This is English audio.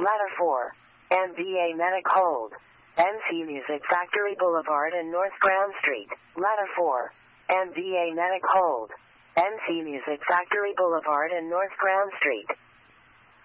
Ladder 4. MBA Medic Hold. NC Music Factory Boulevard and North Brown Street. Ladder 4. MBA Medic Hold. NC Music Factory Boulevard and North Brown Street.